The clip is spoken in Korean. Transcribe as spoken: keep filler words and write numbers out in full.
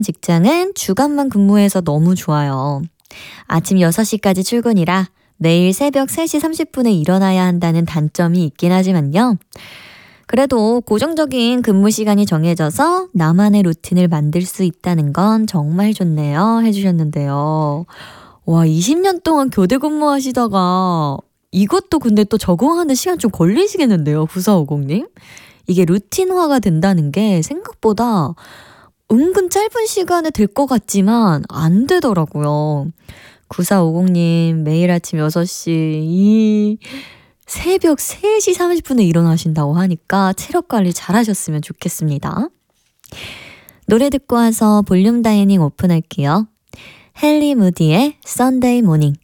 직장은 주간만 근무해서 너무 좋아요. 아침 여섯 시까지 출근이라 매일 새벽 세 시 삼십 분에 일어나야 한다는 단점이 있긴 하지만요. 그래도 고정적인 근무 시간이 정해져서 나만의 루틴을 만들 수 있다는 건 정말 좋네요. 해주셨는데요. 와, 이십 년 동안 교대 근무하시다가 이것도 근데 또 적응하는 시간 좀 걸리시겠는데요. 구사오공님. 이게 루틴화가 된다는 게 생각보다 은근 짧은 시간에 될 것 같지만 안 되더라고요. 구사오공님 매일 아침 여섯 시 이 새벽 세 시 삼십 분에 일어나신다고 하니까 체력 관리 잘하셨으면 좋겠습니다. 노래 듣고 와서 볼륨 다이닝 오픈할게요. 헨리 무디의 Sunday Morning.